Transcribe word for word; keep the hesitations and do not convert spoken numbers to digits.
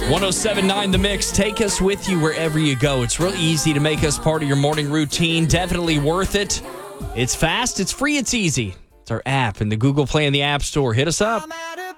one oh seven point nine The Mix. Take us with you wherever you go. It's real easy to make us part of your morning routine. Definitely worth it. It's fast, it's free, it's easy. It's our app in the Google Play and the App Store. Hit us up.